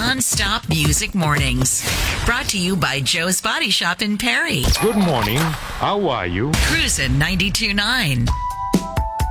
non-stop music mornings. Brought to you by Joe's Body Shop in Perry. Good morning. How are you? Cruisin' 92.9.